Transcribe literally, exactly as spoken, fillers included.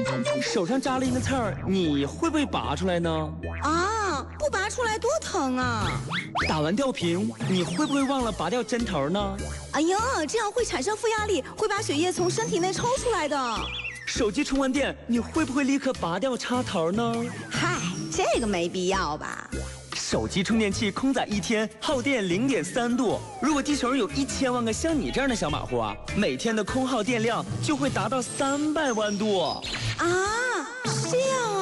手上扎了一根刺儿，你会不会拔出来呢？ 啊，不拔出来多疼啊！ 打完吊瓶，你会不会忘了拔掉针头呢？ 哎呀，这样会产生负压力，会把血液从身体内抽出来的。 手机充完电，你会不会立刻拔掉插头呢？ 嗨，这个没必要吧。 手机充电器空载一天耗电零点三度，如果地球上有一千万个像你这样的小马虎啊，每天的空耗电量就会达到三百万度。 啊，是这样。